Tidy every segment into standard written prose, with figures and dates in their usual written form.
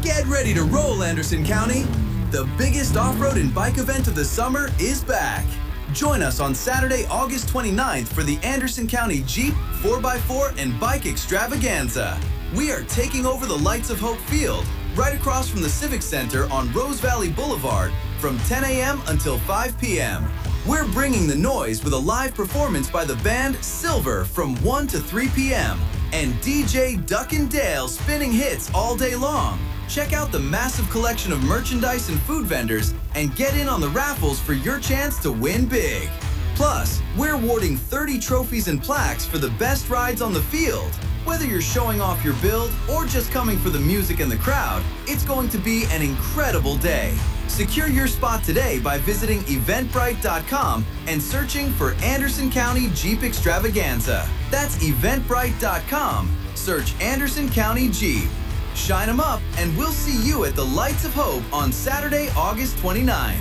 Get ready to roll, Anderson County! The biggest off-road and bike event of the summer is back. Join us on Saturday, August 29th for the Anderson County Jeep, 4x4, and Bike Extravaganza. We are taking over the Lights of Hope Field, right across from the Civic Center on Rose Valley Boulevard from 10 a.m. until 5 p.m. We're bringing the noise with a live performance by the band Silver from 1 to 3 p.m. and DJ Duck and Dale spinning hits all day long. Check out the massive collection of merchandise and food vendors and get in on the raffles for your chance to win big. Plus, we're awarding 30 trophies and plaques for the best rides on the field. Whether you're showing off your build or just coming for the music and the crowd, it's going to be an incredible day. Secure your spot today by visiting eventbrite.com and searching for Anderson County Jeep Extravaganza. That's eventbrite.com. Search Anderson County Jeep. Shine 'em up, and we'll see you at the Lights of Hope on Saturday, August 29th.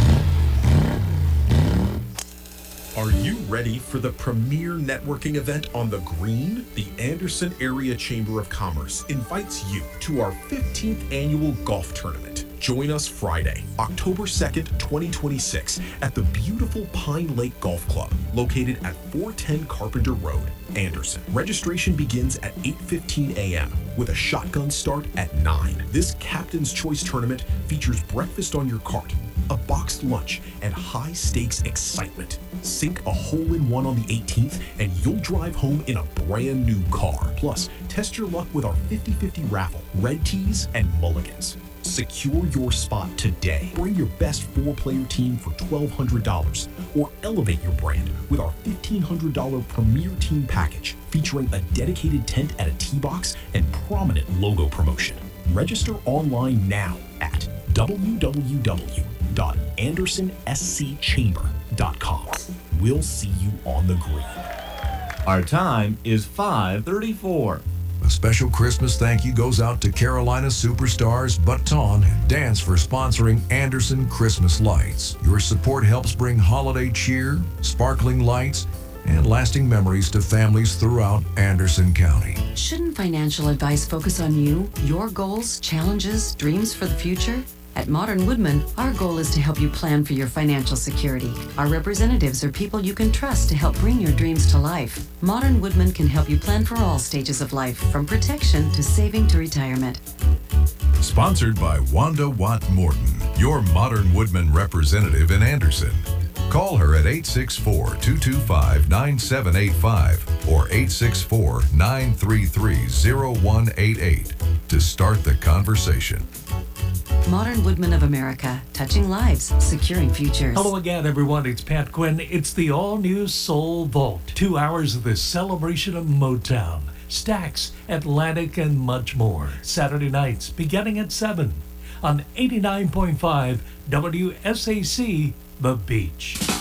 Are you ready for the premier networking event on the Green? The Anderson Area Chamber of Commerce invites you to our 15th annual golf tournament. Join us Friday, October 2nd, 2026 at the beautiful Pine Lake Golf Club, located at 410 Carpenter Road, Anderson. Registration begins at 8:15 a.m. with a shotgun start at 9. This Captain's Choice tournament features breakfast on your cart, a boxed lunch, and high-stakes excitement. Sink a hole-in-one on the 18th, and you'll drive home in a brand new car. Plus, test your luck with our 50-50 raffle, red tees, and mulligans. Secure your spot today. Bring your best 4-player team for $1,200, or elevate your brand with our $1,500 Premier Team Package, featuring a dedicated tent at a tee box and prominent logo promotion. Register online now at www.andersonscchamber.com. We'll see you on the green. Our time is 5:34. A special Christmas thank you goes out to Carolina superstars Baton and Dance for sponsoring Anderson Christmas Lights. Your support helps bring holiday cheer, sparkling lights, and lasting memories to families throughout Anderson County. Shouldn't financial advice focus on you, your goals, challenges, dreams for the future? At Modern Woodman, our goal is to help you plan for your financial security. Our representatives are people you can trust to help bring your dreams to life. Modern Woodman can help you plan for all stages of life, from protection to saving to retirement. Sponsored by Wanda Watt Morton, your Modern Woodman representative in Anderson. Call her at 864-225-9785 or 864-933-0188 to start the conversation. Modern Woodman of America, touching lives, securing futures. Hello again, everyone. It's Pat Quinn. It's the all-new Soul Vault. 2 hours of the celebration of Motown, Stax, Atlantic, and much more. Saturday nights, beginning at 7 on 89.5 WSAC, The Beach.